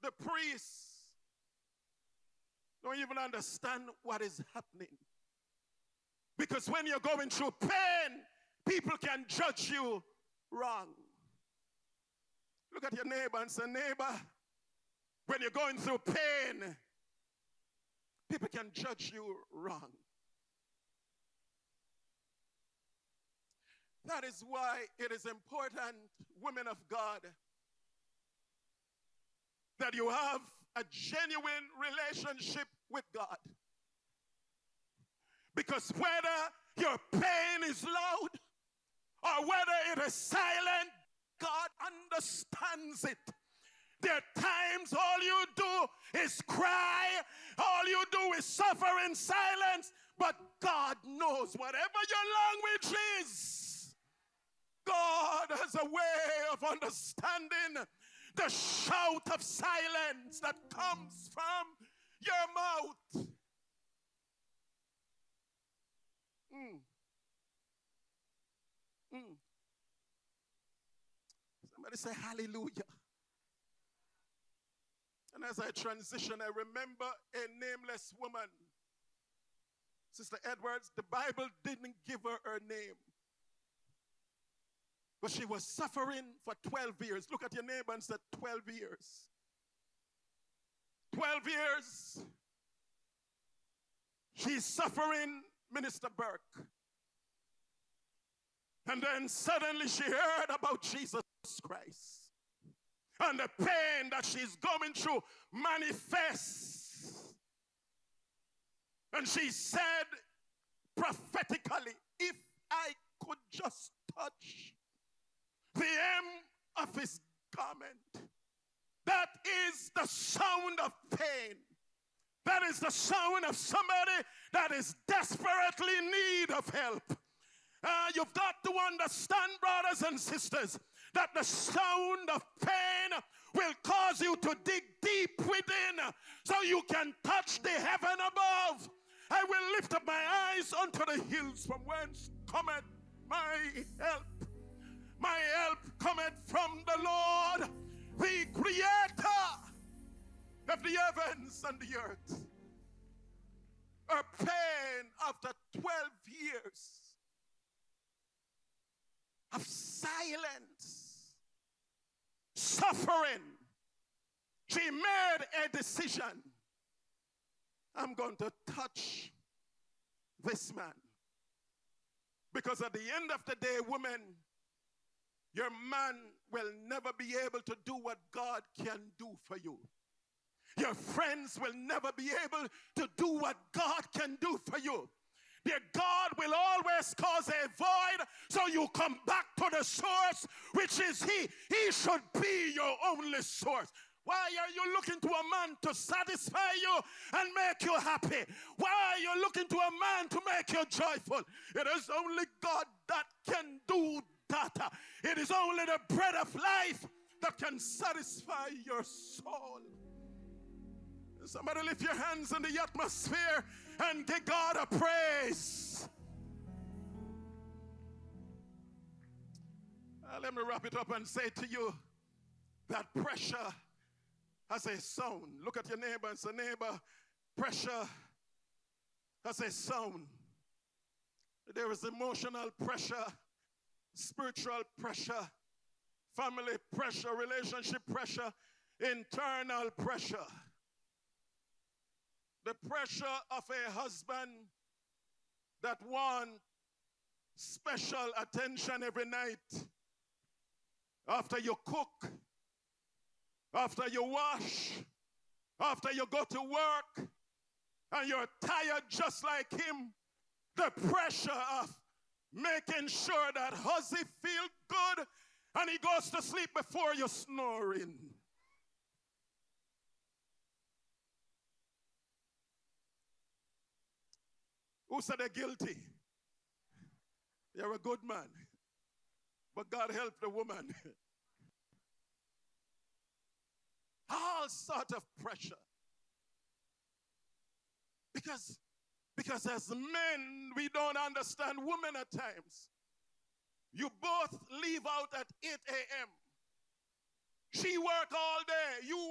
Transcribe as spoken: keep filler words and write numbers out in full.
The priests don't even understand what is happening. Because when you're going through pain, people can judge you wrong. Look at your neighbor and say, neighbor, when you're going through pain, people can judge you wrong. That is why it is important, women of God, that you have a genuine relationship with God. Because whether your pain is loud or whether it is silent, God understands it. There are times all you do is cry, all you do is suffer in silence, but God knows whatever your language is. God has a way of understanding the shout of silence that comes from your mouth. Mm. Mm. Somebody say hallelujah. And as I transition, I remember a nameless woman. Sister Edwards, the Bible didn't give her her name. But she was suffering for twelve years. Look at your neighbor and say twelve years. twelve years. She's suffering, Minister Burke. And then suddenly she heard about Jesus Christ. And the pain that she's going through manifests. And she said prophetically, if I could just touch the hem of his garment. That is the sound of pain. That is the sound of somebody that is desperately in need of help. Uh, you've got to understand, brothers and sisters, that the sound of pain will cause you to dig deep within so you can touch the heaven above. I will lift up my eyes unto the hills from whence cometh my help. My help cometh from the Lord, the creator of the heavens and the earth. Her pain after twelve years of silence, suffering, she made a decision. I'm going to touch this man. Because at the end of the day, women, your man will never be able to do what God can do for you. Your friends will never be able to do what God can do for you. Dear God will always cause a void, so you come back to the source, which is He. He should be your only source. Why are you looking to a man to satisfy you and make you happy? Why are you looking to a man to make you joyful? It is only God that can do that. It is only the bread of life that can satisfy your soul. Somebody lift your hands in the atmosphere and give God a praise. Uh, let me wrap it up and say to you that pressure has a sound. Look at your neighbor and say, neighbor, pressure has a sound. There is emotional pressure, spiritual pressure, family pressure, relationship pressure, internal pressure. The pressure of a husband that wants special attention every night. After you cook, after you wash, after you go to work, and you're tired just like him, the pressure of making sure that husband feels good and he goes to sleep before you're snoring. Who said they're guilty? You're a good man. But God help the woman. All sort of pressure. Because, because as men, we don't understand women at times. You both leave out at eight a.m. She work all day. You